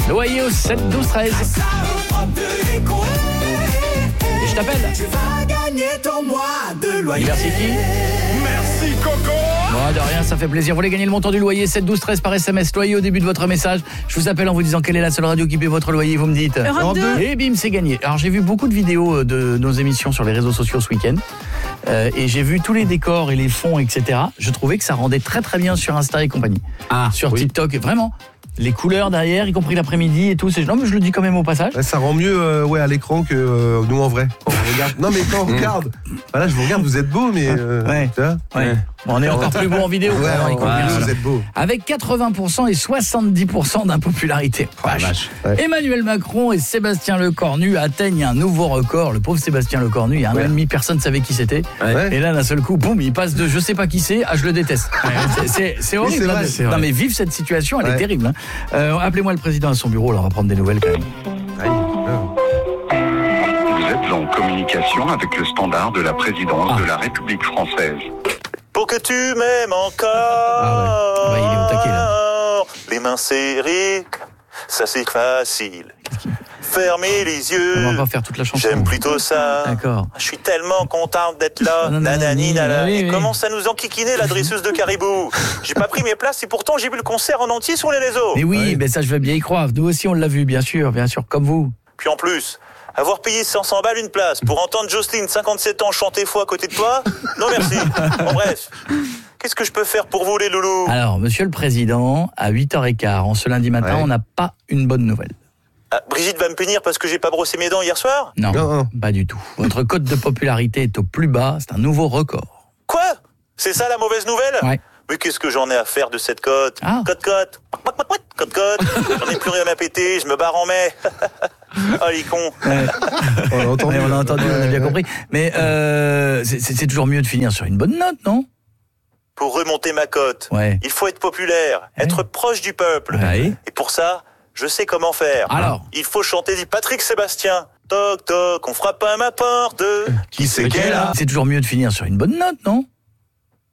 Loyer au 7 12 13. Et je t'appelle. Tu vas gagner ton mois de loyer. Merci qui? Merci Coco. Bon, de rien, ça fait plaisir. Vous voulez gagner le montant du loyer 7 12 13 par SMS. Loyer au début de votre message. Je vous appelle en vous disant quelle est la seule radio qui paie votre loyer. Vous me dites. Europe 2. Et bim, c'est gagné. Alors j'ai vu beaucoup de vidéos de nos émissions sur les réseaux sociaux ce week-end. Et j'ai vu tous les décors et les fonds, etc. Je trouvais que ça rendait très très bien sur Insta et compagnie. Sur TikTok, vraiment. Les couleurs derrière, y compris l'après-midi et tout. Non, mais je le dis quand même au passage. Ouais, ça rend mieux à l'écran que nous en vrai. Quand on regarde. Non, mais quand on regarde, voilà, je vous regarde, vous êtes beau, mais ouais. Tu vois Ouais. Bon, on est encore plus beau en vidéo. Ouais, vous êtes beau. Avec 80% et 70% d'impopularité. Vache. Ouais. Emmanuel Macron et Sébastien Lecornu atteignent un nouveau record. Le pauvre Sébastien Lecornu, il y a un an et demi, personne ne savait qui c'était. Ouais. Et là, d'un seul coup, boum, il passe de je sais pas qui c'est à je le déteste. C'est horrible. Oui, c'est vrai. Non, mais vive cette situation, elle est terrible. Appelez-moi le président à son bureau, là, on va prendre des nouvelles quand même. Vous êtes en communication avec le standard de la présidence de la République française. Pour que tu m'aimes encore. Il est au taquet, là. Les mains serrées, ça c'est facile. Fermez les yeux. On va pas faire toute la chanson. J'aime plutôt ça. D'accord. Je suis tellement contente d'être là. Nanani, nanana. oui. Commence à nous enquiquiner la dresseuse de Caribou. J'ai pas pris mes places et pourtant j'ai vu le concert en entier sur les réseaux. Mais oui, mais ça je veux bien y croire. Nous aussi on l'a vu, bien sûr, comme vous. Puis en plus, avoir payé 500 balles une place pour entendre Jocelyne, 57 ans, chanter faux à côté de toi, non merci. Bon bref, qu'est-ce que je peux faire pour vous les loulous? Alors, monsieur le président, à 8h15, en ce lundi matin, on n'a pas une bonne nouvelle. Ah, Brigitte va me punir parce que j'ai pas brossé mes dents hier soir? Non, pas du tout. Votre cote de popularité est au plus bas, c'est un nouveau record. Quoi? C'est ça la mauvaise nouvelle? Ouais. Mais qu'est-ce que j'en ai à faire de cette cote? Cote. J'en ai plus rien à péter, je me barre en mai. Oh les cons. On l'a entendu, on a bien compris. Mais c'est toujours mieux de finir sur une bonne note, non? Pour remonter ma cote, il faut être populaire, être proche du peuple. Et pour ça, je sais comment faire. Alors, il faut chanter du Patrick Sébastien. Toc toc, on frappe à ma porte. Qui c'est qu'elle a? C'est toujours mieux de finir sur une bonne note, non?